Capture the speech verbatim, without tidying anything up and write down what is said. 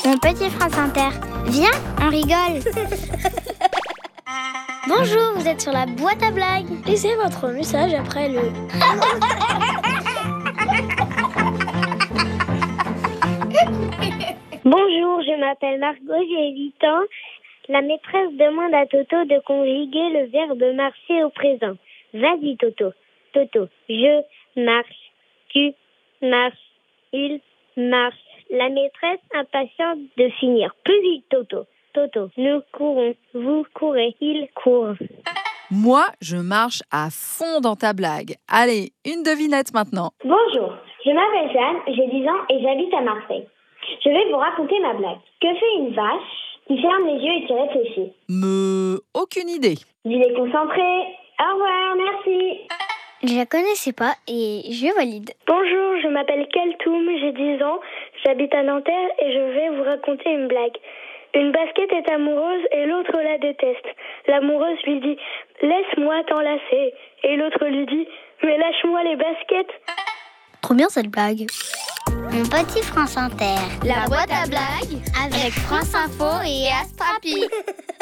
Mon petit France Inter. Viens, on rigole. Bonjour, vous êtes sur la boîte à blagues. Laissez votre message après le... Bonjour, je m'appelle Margot, j'ai huit ans. La maîtresse demande à Toto de conjuguer le verbe marcher au présent. Vas-y Toto. Toto, je marche, tu marches, il marche. La maîtresse impatiente de finir. Plus vite Toto. Toto, nous courons, vous courez, il court. Moi, je marche à fond dans ta blague. Allez, une devinette maintenant. Bonjour, je m'appelle Jeanne, j'ai dix ans et j'habite à Marseille. Je vais vous raconter ma blague. Que fait une vache qui ferme les yeux et qui réfléchit? Me... aucune idée. Il est concentré. Au revoir, merci. Je la connaissais pas et je valide. Bonjour, je m'appelle Kaltoum, j'ai dix ans, j'habite à Nanterre et je vais vous raconter une blague. Une basket est amoureuse et l'autre la déteste. L'amoureuse lui dit « Laisse-moi t'enlacer » et l'autre lui dit « Mais lâche-moi les baskets ». Trop bien cette blague. Mon petit France Inter. La boîte à blagues avec France Info et Astrapi.